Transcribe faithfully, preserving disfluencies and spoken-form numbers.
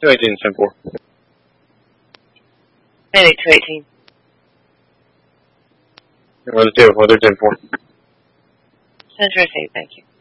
two eighteen, ten four. Mayday two eighteen. Weather two, weather ten four. Sounds received, thank you.